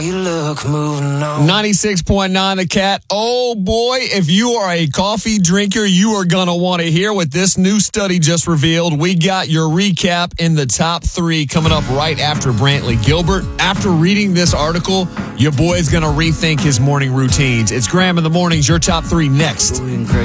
You look moving on. 96.9 The Cat. Oh, boy, if you are a coffee drinker, you are going to want to hear what this new study just revealed. We got your recap in the top 3 coming up right after Brantley Gilbert. After reading this article, your boy is going to rethink his morning routines. It's Graham in the Mornings, your top 3 next.